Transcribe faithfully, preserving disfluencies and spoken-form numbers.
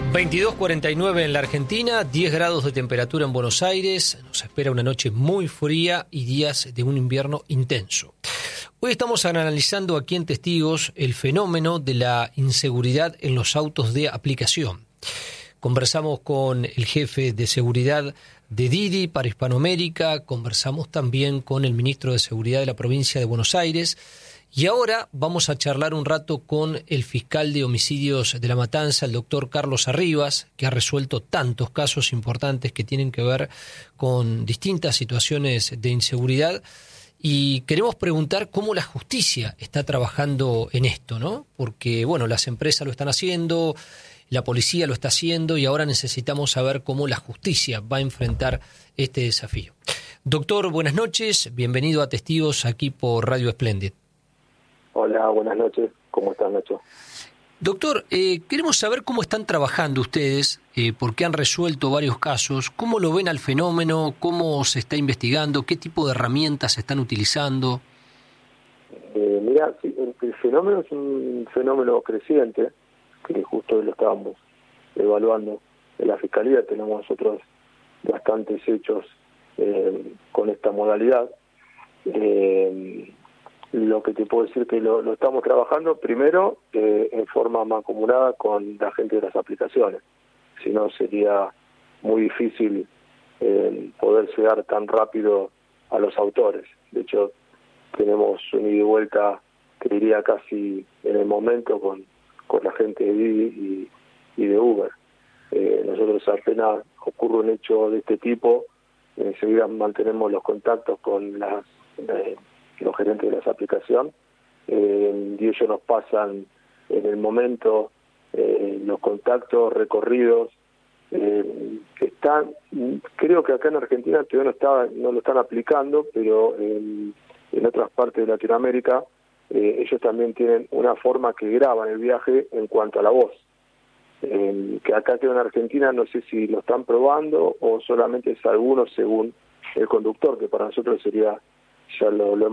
veintidós cuarenta y nueve en la Argentina, diez grados de temperatura en Buenos Aires, nos espera una noche muy fría y días de un invierno intenso. Hoy estamos analizando aquí en Testigos el fenómeno de la inseguridad en los autos de aplicación. Conversamos con el jefe de seguridad de Didi para Hispanoamérica, conversamos también con el ministro de Seguridad de la provincia de Buenos Aires. Y ahora vamos a charlar un rato con el fiscal de homicidios de La Matanza, el doctor Carlos Arribas, que ha resuelto tantos casos importantes que tienen que ver con distintas situaciones de inseguridad. Y queremos preguntar cómo la justicia está trabajando en esto, ¿no? Porque, bueno, las empresas lo están haciendo, la policía lo está haciendo y ahora necesitamos saber cómo la justicia va a enfrentar este desafío. Doctor, buenas noches, bienvenido a Testigos aquí por Radio Splendid. Hola, buenas noches. ¿Cómo estás, Nacho? Doctor, eh, queremos saber cómo están trabajando ustedes, eh, porque han resuelto varios casos. ¿Cómo lo ven al fenómeno? ¿Cómo se está investigando? ¿Qué tipo de herramientas están utilizando? Eh, mira, sí, el, el fenómeno es un fenómeno creciente, que justo hoy lo estábamos evaluando. En la Fiscalía tenemos nosotros bastantes hechos eh, con esta modalidad. Eh, Lo que te puedo decir que lo, lo estamos trabajando primero eh, en forma mancomunada con la gente de las aplicaciones. Si no, sería muy difícil eh, poder llegar tan rápido a los autores. De hecho, tenemos un ida y vuelta, que diría casi en el momento, con, con la gente de Didi y, y de Uber. Eh, nosotros apenas ocurre un hecho de este tipo, enseguida mantenemos los contactos con las... Eh, los gerentes de las aplicaciones, eh, y ellos nos pasan en el momento eh, los contactos recorridos eh, que están, creo que acá en Argentina todavía no, está, no lo están aplicando, pero en, en otras partes de Latinoamérica eh, ellos también tienen una forma que graban el viaje en cuanto a la voz, eh, que acá en Argentina no sé si lo están probando o solamente es algunos según el conductor, que para nosotros sería, ya lo, lo